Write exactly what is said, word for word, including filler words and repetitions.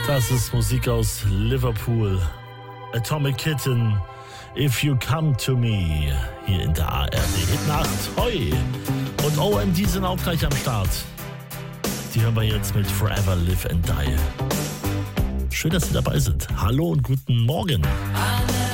Das ist Musik aus Liverpool. Atomic Kitten, If You Come To Me. Hier in der A R D Hitnacht. Hoi! Und O M D sind auch gleich am Start. Die hören wir jetzt mit Forever Live and Die. Schön, dass Sie dabei sind. Hallo und guten Morgen.